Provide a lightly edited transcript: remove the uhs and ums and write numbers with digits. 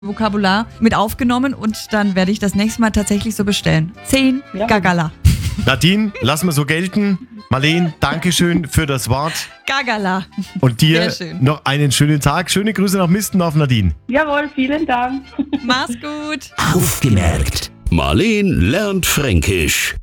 Vokabular mit aufgenommen und dann werde ich das nächste Mal tatsächlich so bestellen. 10 Gagala. Nadine, lassen wir so gelten. Marleen, Dankeschön für das Wort. Gagala. Und dir Sehr schön. noch einen schönen Tag. Schöne Grüße nach Mistendorf, Nadine. Jawohl, vielen Dank. Mach's gut. Aufgemerkt. Marleen lernt Fränkisch.